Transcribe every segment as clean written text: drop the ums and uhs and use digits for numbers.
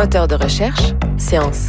moteur de recherche, Science.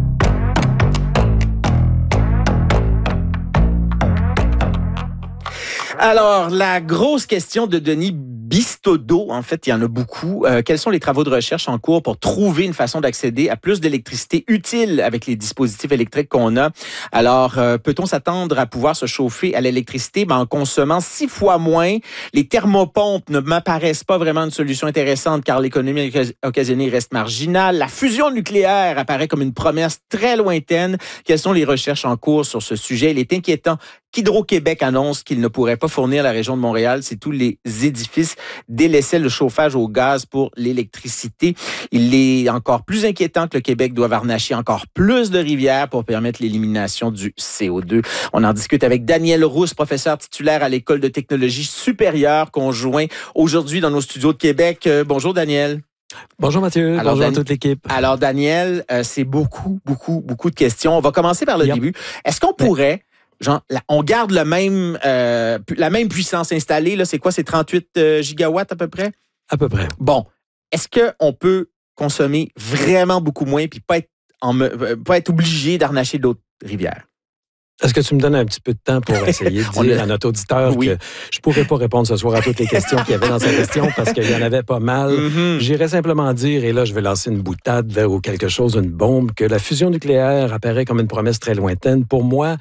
Alors, la grosse question de Denis Bistodeau, en fait, il y en a beaucoup. Quels sont les travaux de recherche en cours pour trouver une façon d'accéder à plus d'électricité utile avec les dispositifs électriques qu'on a? Alors, peut-on s'attendre à pouvoir se chauffer à l'électricité en consommant 6 fois moins? Les thermopompes ne m'apparaissent pas vraiment une solution intéressante car l'économie occasionnée reste marginale. La fusion nucléaire apparaît comme une promesse très lointaine. Quelles sont les recherches en cours sur ce sujet? Il est inquiétant qu'Hydro-Québec annonce qu'il ne pourrait pas fournir la région de Montréal si tous les édifices délaissaient le chauffage au gaz pour l'électricité. Il est encore plus inquiétant que le Québec doive harnacher encore plus de rivières pour permettre l'élimination du CO2. On en discute avec Daniel Rousse, professeur titulaire à l'École de technologie supérieure, qu'on joint aujourd'hui dans nos studios de Québec. Bonjour Daniel. Bonjour Mathieu, bonjour à toute l'équipe. Alors Daniel, c'est beaucoup de questions. On va commencer par le début. Est-ce qu'on pourrait... on garde la même puissance installée. Là, c'est quoi? C'est 38 gigawatts à peu près? À peu près. Bon. Est-ce qu'on peut consommer vraiment beaucoup moins puis pas être obligé d'harnacher d'autres rivières? Est-ce que tu me donnes un petit peu de temps pour essayer de dire à notre auditeur que je ne pourrais pas répondre ce soir à toutes les questions qu'il y avait dans sa question parce qu'il y en avait pas mal. J'irais simplement dire, et là je vais lancer une boutade ou quelque chose, une bombe, que la fusion nucléaire apparaît comme une promesse très lointaine. Pour moi,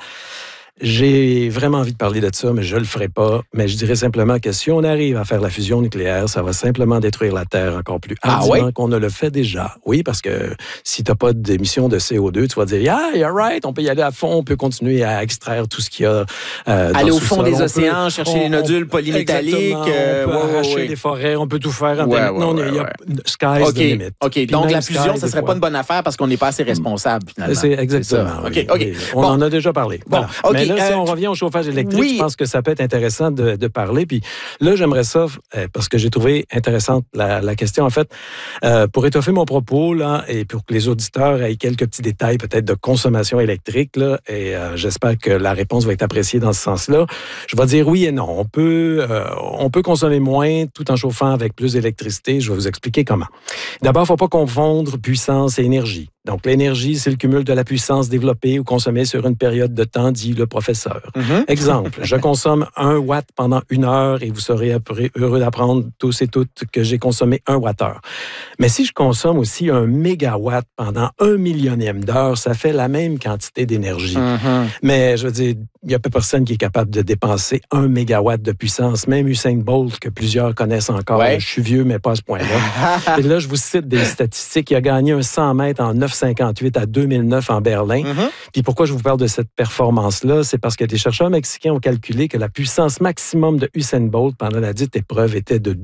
j'ai vraiment envie de parler de ça, mais je le ferai pas. Mais je dirais simplement que si on arrive à faire la fusion nucléaire, ça va simplement détruire la Terre encore plus hardiment qu'on ne le fait déjà. Oui, parce que si tu n'as pas d'émissions de CO2, tu vas dire « Yeah, you're right, on peut y aller à fond, on peut continuer à extraire tout ce qu'il y a aller au fond des océans, chercher les nodules polymétalliques. On peut arracher des forêts, on peut tout faire. Maintenant, il y a sky's the limit. OK, donc la fusion, ça ne serait pas une bonne affaire parce qu'on n'est pas assez responsable, finalement. C'est exactement. On en a déjà parlé. Bon, là, si on revient au chauffage électrique, je pense que ça peut être intéressant de parler. Puis là, j'aimerais ça, parce que j'ai trouvé intéressante la question, en fait, pour étoffer mon propos, là, et pour que les auditeurs aient quelques petits détails peut-être de consommation électrique, là, et j'espère que la réponse va être appréciée dans ce sens-là. Je vais dire oui et non. On peut consommer moins tout en chauffant avec plus d'électricité. Je vais vous expliquer comment. D'abord, il ne faut pas confondre puissance et énergie. Donc, l'énergie, c'est le cumul de la puissance développée ou consommée sur une période de temps, dit le professeur. Exemple, je consomme 1 watt pendant 1 heure et vous serez heureux d'apprendre tous et toutes que j'ai consommé 1 wattheure. Mais si je consomme aussi 1 mégawatt pendant 1 millionième d'heure, ça fait la même quantité d'énergie. Mais je veux dire, il n'y a pas personne qui est capable de dépenser 1 mégawatt de puissance, même Usain Bolt, que plusieurs connaissent encore. Je suis vieux, mais pas à ce point-là. Et là, je vous cite des statistiques. Il a gagné un 100 mètres en 9,58 à 2009 en Berlin. Puis pourquoi je vous parle de cette performance-là? C'est parce que des chercheurs mexicains ont calculé que la puissance maximum de Usain Bolt pendant la dite épreuve était de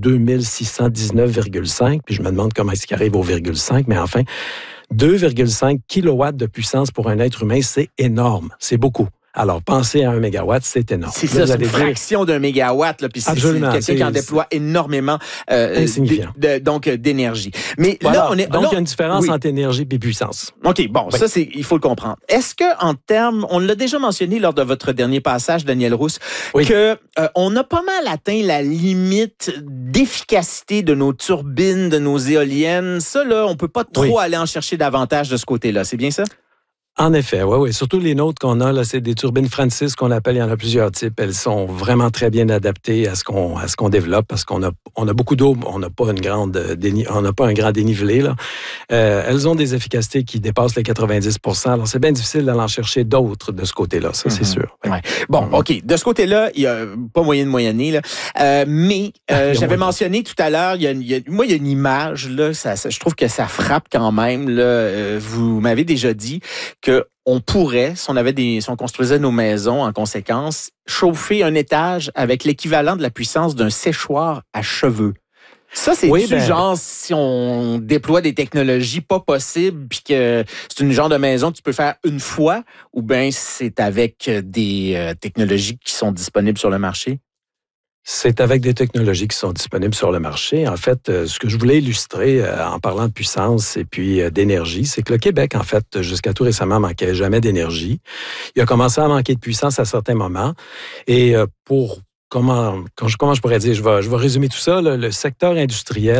2619,5. Puis je me demande comment est-ce qu'il arrive au 0,5, mais enfin, 2,5 kilowatts de puissance pour un être humain, c'est énorme. C'est beaucoup. Alors, pensez à 1 mégawatt, c'est énorme. C'est ça, c'est une fraction d'un mégawatt. Là, puis c'est quelqu'un qui en déploie énormément d'énergie. Mais là, il y a une différence entre énergie et puissance. OK, bon, ça, il faut le comprendre. Est-ce qu'en termes, on l'a déjà mentionné lors de votre dernier passage, Daniel Rousse, qu'on a pas mal atteint la limite d'efficacité de nos turbines, de nos éoliennes. Ça, là, on peut pas trop aller en chercher davantage de ce côté-là. C'est bien ça? En effet, oui. Surtout les nôtres qu'on a, là, c'est des turbines Francis qu'on appelle, il y en a plusieurs types. Elles sont vraiment très bien adaptées à ce qu'on développe parce qu'on a beaucoup d'eau, on n'a pas un grand dénivelé, là. Elles ont des efficacités qui dépassent les 90%. Alors, c'est bien difficile d'aller en chercher d'autres de ce côté-là, ça, c'est sûr. Ouais. Bon, OK. De ce côté-là, il n'y a pas moyen de moyenner, là. Mais j'avais mentionné tout à l'heure, il y a une image, là, je trouve que ça frappe quand même, là. Vous m'avez déjà dit qu'on pourrait, si on construisait nos maisons en conséquence, chauffer un étage avec l'équivalent de la puissance d'un séchoir à cheveux. Ça, c'est genre si on déploie des technologies pas possibles puis que c'est une genre de maison que tu peux faire une fois ou bien c'est avec des technologies qui sont disponibles sur le marché? C'est avec des technologies qui sont disponibles sur le marché. En fait, ce que je voulais illustrer en parlant de puissance et puis d'énergie, c'est que le Québec, en fait, jusqu'à tout récemment, manquait jamais d'énergie. Il a commencé à manquer de puissance à certains moments. Et comment je pourrais dire, je vais résumer tout ça, le secteur industriel